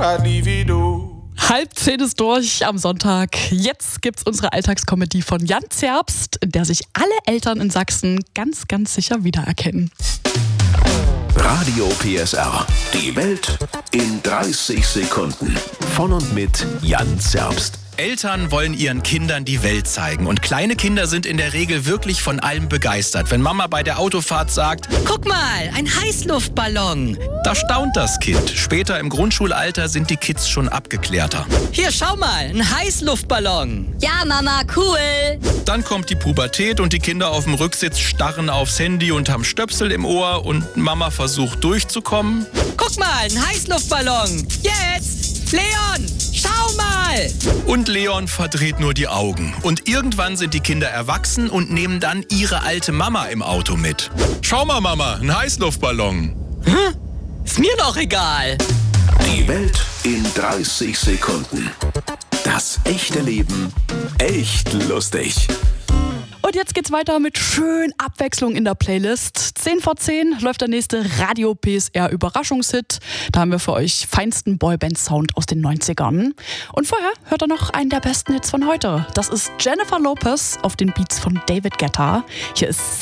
I'd leave it all. 9:30 ist durch am Sonntag. Jetzt gibt's unsere Alltagskomödie von Jan Zerbst, in der sich alle Eltern in Sachsen ganz, ganz sicher wiedererkennen. Radio PSR. Die Welt in 30 Sekunden. Von und mit Jan Zerbst. Eltern wollen ihren Kindern die Welt zeigen und kleine Kinder sind in der Regel wirklich von allem begeistert. Wenn Mama bei der Autofahrt sagt, guck mal, ein Heißluftballon. da staunt das Kind. Später im Grundschulalter sind die Kids schon abgeklärter. Hier, schau mal, ein Heißluftballon. Ja, Mama, cool. Dann kommt die Pubertät und die Kinder auf dem Rücksitz starren aufs Handy und haben Stöpsel im Ohr und Mama versucht durchzukommen. Guck mal, ein Heißluftballon. Jetzt, Leon, schau mal. Und Leon verdreht nur die Augen. Und irgendwann sind die Kinder erwachsen und nehmen dann ihre alte Mama im Auto mit. Schau mal, Mama, ein Heißluftballon. Ist mir doch egal. Die Welt in 30 Sekunden. Das echte Leben echt lustig. Und jetzt geht's weiter mit schön Abwechslung in der Playlist. 10:10 läuft der nächste Radio PSR Überraschungshit. Da haben wir für euch feinsten Boyband-Sound aus den 90ern. Und vorher hört ihr noch einen der besten Hits von heute. Das ist Jennifer Lopez auf den Beats von David Guetta. Hier ist